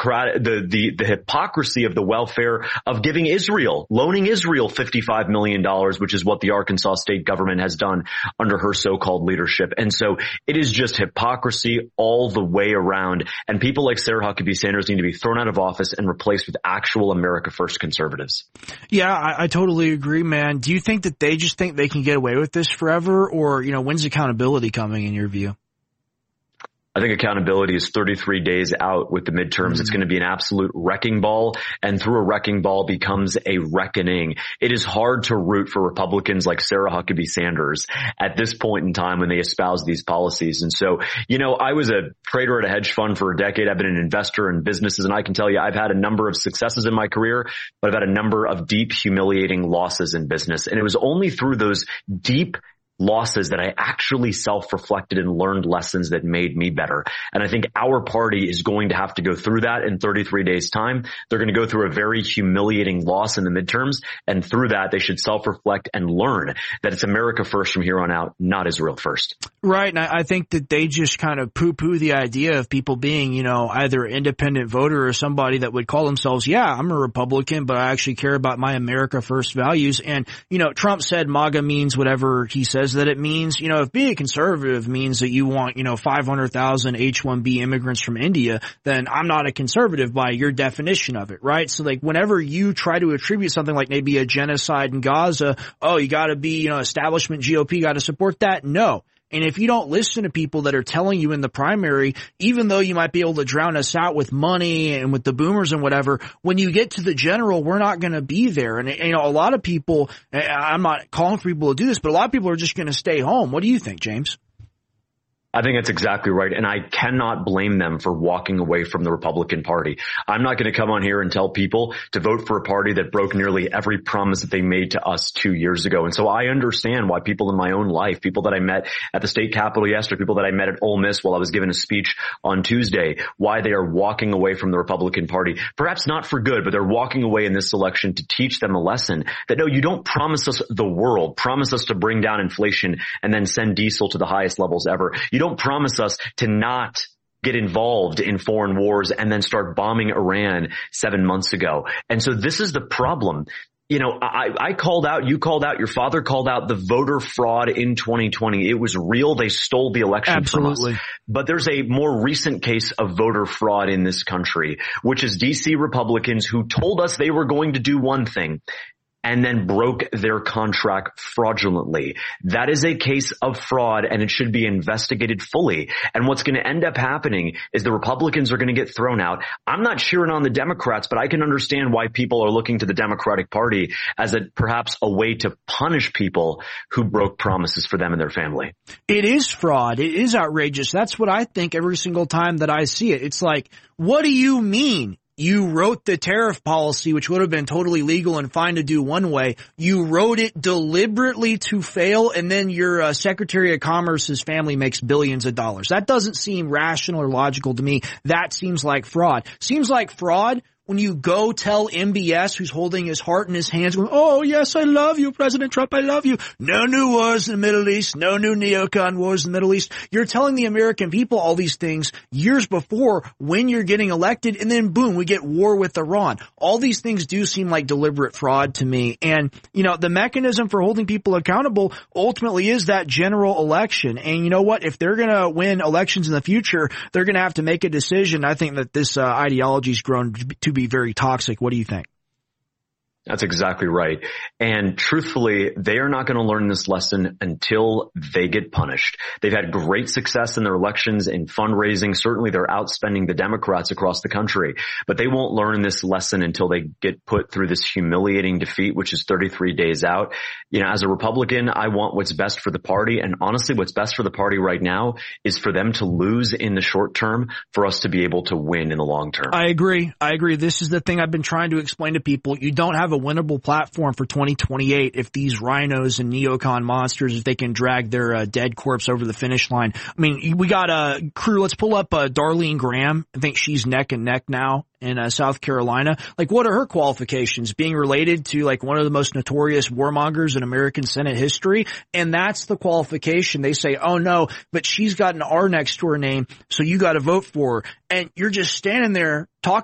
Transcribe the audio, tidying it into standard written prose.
the hypocrisy of the welfare of giving Israel, loaning Israel $55 million, which is what the Arkansas state government has done under her so-called leadership. And so it is just hypocrisy all the way around. And people like Sarah Huckabee Sanders need to be thrown out of office and replaced with actual America First conservatives. Yeah, I totally agree, man. Do you think that they just think they can get away with this forever? Or, when's accountability coming in your view? I think accountability is 33 days out with the midterms. It's going to be an absolute wrecking ball, and through a wrecking ball becomes a reckoning. It is hard to root for Republicans like Sarah Huckabee Sanders at this point in time when they espouse these policies. And so, I was a trader at a hedge fund for a decade. I've been an investor in businesses, and I can tell you I've had a number of successes in my career, but I've had a number of deep, humiliating losses in business. And it was only through those deep losses that I actually self-reflected and learned lessons that made me better. And I think our party is going to have to go through that in 33 days time. They're going to go through a very humiliating loss in the midterms. And through that, they should self-reflect and learn that it's America first from here on out, not Israel first. Right. And I think that they just kind of poo-poo the idea of people being, either an independent voter or somebody that would call themselves, yeah, I'm a Republican, but I actually care about my America first values. And, Trump said MAGA means whatever he says that it means. If being a conservative means that you want, 500,000 H-1B immigrants from India, then I'm not a conservative by your definition of it, right? So whenever you try to attribute something like maybe a genocide in Gaza, oh, you gotta be, establishment GOP, gotta support that. No. And if you don't listen to people that are telling you in the primary, even though you might be able to drown us out with money and with the boomers and whatever, when you get to the general, we're not going to be there. And, a lot of people, I'm not calling for people to do this, but a lot of people are just going to stay home. What do you think, James? I think that's exactly right. And I cannot blame them for walking away from the Republican Party. I'm not going to come on here and tell people to vote for a party that broke nearly every promise that they made to us 2 years ago. And so I understand why people in my own life, people that I met at the state capitol yesterday, people that I met at Ole Miss while I was giving a speech on Tuesday, why they are walking away from the Republican Party. Perhaps not for good, but they're walking away in this election to teach them a lesson that no, you don't promise us the world, promise us to bring down inflation and then send diesel to the highest levels ever. You don't promise us to not get involved in foreign wars and then start bombing Iran 7 months ago. And so this is the problem. I called out, you called out, your father called out the voter fraud in 2020. It was real. They stole the election from us. But there's a more recent case of voter fraud in this country, which is DC Republicans who told us they were going to do one thing and then broke their contract fraudulently. That is a case of fraud, and it should be investigated fully. And what's going to end up happening is the Republicans are going to get thrown out. I'm not cheering on the Democrats, but I can understand why people are looking to the Democratic Party as perhaps a way to punish people who broke promises for them and their family. It is fraud. It is outrageous. That's what I think every single time that I see it. It's like, what do you mean? You wrote the tariff policy, which would have been totally legal and fine to do one way. You wrote it deliberately to fail, and then your Secretary of Commerce's family makes billions of dollars. That doesn't seem rational or logical to me. That seems like fraud. Seems like fraud when you go tell MBS, who's holding his heart in his hands, going, oh, yes, I love you, President Trump, I love you. No new wars in the Middle East, no new neocon wars in the Middle East. You're telling the American people all these things years before when you're getting elected, and then boom, we get war with Iran. All these things do seem like deliberate fraud to me. And, the mechanism for holding people accountable ultimately is that general election. And you know what? If they're going to win elections in the future, they're going to have to make a decision. I think that this ideology's grown to be very toxic. What do you think? That's exactly right. And truthfully, they are not going to learn this lesson until they get punished. They've had great success in their elections, in fundraising. Certainly they're outspending the Democrats across the country, but they won't learn this lesson until they get put through this humiliating defeat, which is 33 days out. As a Republican, I want what's best for the party. And honestly, what's best for the party right now is for them to lose in the short term, for us to be able to win in the long term. I agree. This is the thing I've been trying to explain to people. You don't have a winnable platform for 2028 if these rhinos and neocon monsters, if they can drag their dead corpse over the finish line. I mean, we got a crew. Let's pull up Darlene Graham. I think she's neck and neck now in South Carolina. What are her qualifications? Being related to one of the most notorious warmongers in American Senate history. And that's the qualification. They say, oh no, but she's got an R next to her name, so you got to vote for her. And you're just standing there talking